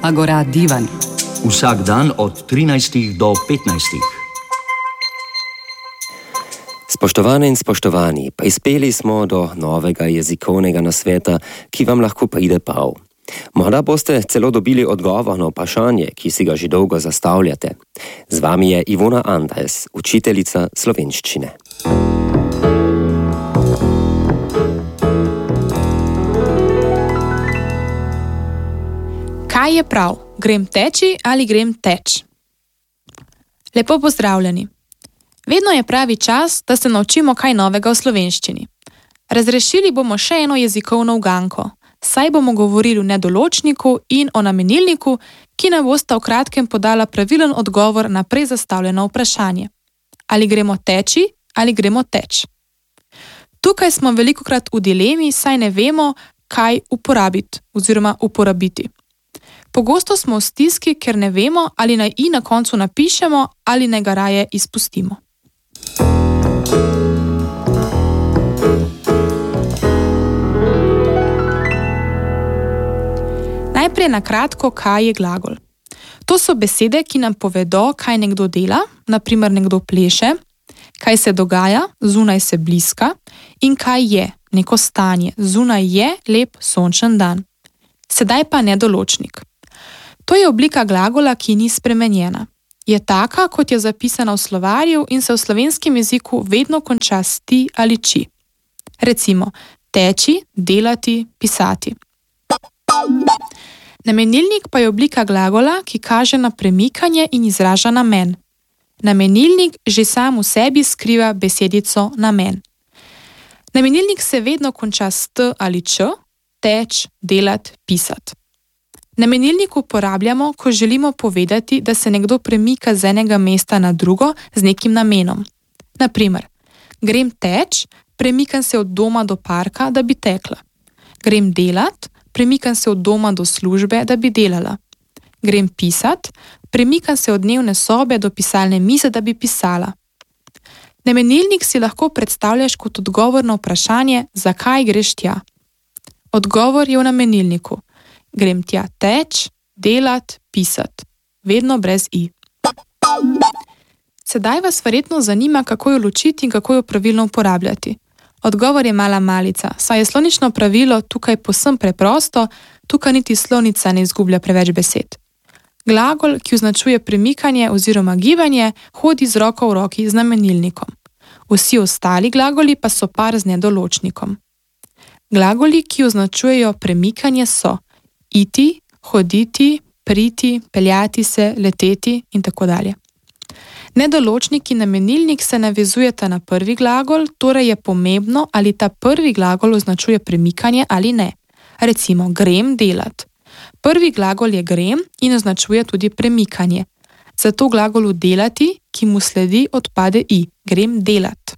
Agora Divan. Vsak dan od 13 do 15. Spoštovane in spoštovani, prispeli smo do novega jezikovnega nasveta, ki vam lahko pride prav. Morda boste celo dobili odgovor na vprašanje, ki si ga že dolgo zastavljate. Z vami je Ivona Andres, učiteljica slovenščine. Kaj je prav? Grem teči ali grem teč? Lepo pozdravljeni. Vedno je pravi čas, da se naučimo kaj novega v slovenščini. Razrešili bomo še eno jezikovno uganko, saj bomo govorili o nedoločniku in o namenilniku, ki nam bosta v kratkem podala pravilen odgovor na prej zastavljeno vprašanje. Ali gremo teči ali gremo teč? Tukaj smo velikokrat v dilemi, saj ne vemo, kaj uporabiti oziroma uporabiti. Pogosto smo v stiski, ker ne vemo, ali naj i na koncu napišemo ali naj ga raje izpustimo. Najprej na kratko, kaj je glagol. To so besede, ki nam povedo, kaj nekdo dela, na primer nekdo pleše, kaj se dogaja, zunaj se bliska, in kaj je, neko stanje, zunaj je lep sončen dan. Sedaj pa nedoločnik. To je oblika glagola, ki ni spremenjena. Je taka, kot je zapisana v slovarju in se v slovenskem jeziku vedno konča s ti ali či. Recimo, teči, delati, pisati. Namenilnik pa je oblika glagola, ki kaže na premikanje in izraža namen. Namenilnik že sam v sebi skriva besedico namen. Namenilnik se vedno konča s t ali č, teč, delat, pisat. Namenilnik uporabljamo, ko želimo povedati, da se nekdo premika z enega mesta na drugo z nekim namenom. Na primer, grem teč, premikam se od doma do parka, da bi tekla. Grem delat, premikam se od doma do službe, da bi delala. Grem pisat, premikam se od dnevne sobe do pisalne mize, da bi pisala. Namenilnik si lahko predstavljaš kot odgovor na vprašanje, zakaj greš tja. Odgovor je v namenilniku. Grem tja teč, delat, pisat. Vedno brez i. Sedaj vas verjetno zanima, kako jo ločiti in kako jo pravilno uporabljati. Odgovor je mala malica, saj je slovnično pravilo tukaj povsem preprosto, tukaj niti slovnica ne izgublja preveč besed. Glagol, ki označuje premikanje oziroma gibanje, hodi z roko v roki z namenilnikom. Vsi ostali glagoli pa so par z nedoločnikom. Glagoli, ki označujejo premikanje, so iti, hoditi, priti, peljati se, leteti in tako dalje. Nedoločnik in namenilnik se navezujeta na prvi glagol, torej je pomembno, ali ta prvi glagol označuje premikanje ali ne. Recimo, grem delat. Prvi glagol je grem in označuje tudi premikanje. Zato glagolu delati, ki mu sledi, odpade i. Grem delat.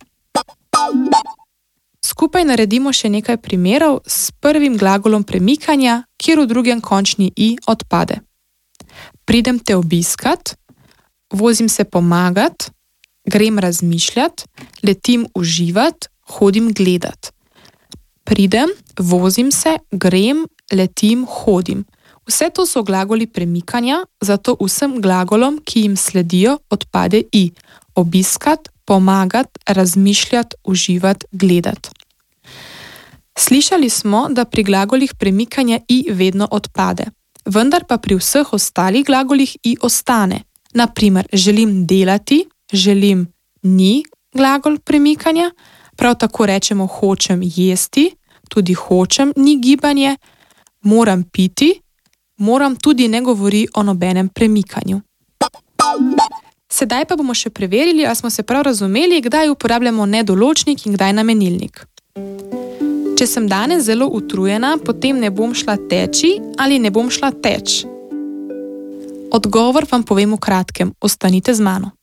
Skupaj naredimo še nekaj primerov s prvim glagolom premikanja, kjer v drugem končni i odpade. Pridem te obiskat, vozim se pomagat, grem razmišljat, letim uživat, hodim gledat. Pridem, vozim se, grem, letim, hodim. Vse to so glagoli premikanja, zato vsem glagolom, ki jim sledijo, odpade i. Obiskat, pomagat, razmišljat, uživat, gledat. Slišali smo, da pri glagolih premikanja i vedno odpade, vendar pa pri vseh ostalih glagolih i ostane. Na primer, želim delati, želim ni glagol premikanja, prav tako rečemo hočem jesti, tudi hočem ni gibanje, moram piti, moram tudi ne govori o nobenem premikanju. Sedaj pa bomo še preverili, ali smo se prav razumeli, kdaj uporabljamo nedoločnik in kdaj namenilnik. Če sem danes zelo utrujena, potem ne bom šla teči ali ne bom šla teč. Odgovor vam povem v kratkem, ostanite z mano.